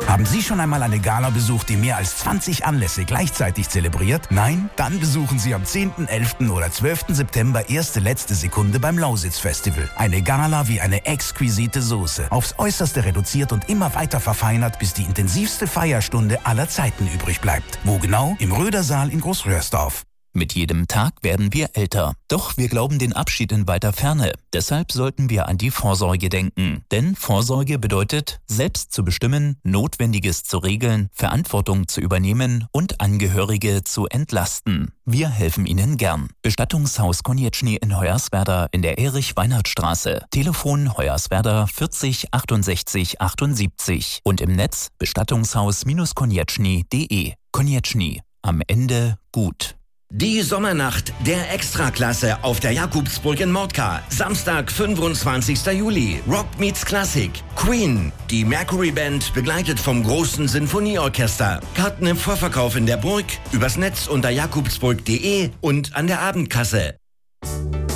Haben Sie schon einmal eine Gala besucht, die mehr als 20 Anlässe gleichzeitig zelebriert? Nein? Dann besuchen Sie am 10., 11. oder 12. September erste letzte Sekunde beim Lausitz-Festival. Eine Gala wie eine exquisite Soße. Aufs Äußerste reduziert und immer weiter verfeinert, bis die intensivste Feierstunde aller Zeiten übrig bleibt. Wo genau? Im Rödersaal in Großröhrsdorf. Mit jedem Tag werden wir älter. Doch wir glauben den Abschied in weiter Ferne. Deshalb sollten wir an die Vorsorge denken. Denn Vorsorge bedeutet, selbst zu bestimmen, Notwendiges zu regeln, Verantwortung zu übernehmen und Angehörige zu entlasten. Wir helfen Ihnen gern. Bestattungshaus Konieczny in Hoyerswerda in der Erich-Weinhardt-Straße. Telefon Hoyerswerda 40 68 78 und im Netz bestattungshaus-konieczny.de. Konieczny. Am Ende gut. Die Sommernacht der Extraklasse auf der Jakobsburg in Mordka. Samstag, 25. Juli. Rock meets Classic. Queen. Die Mercury Band begleitet vom großen Sinfonieorchester. Karten im Vorverkauf in der Burg, übers Netz unter jakobsburg.de und an der Abendkasse.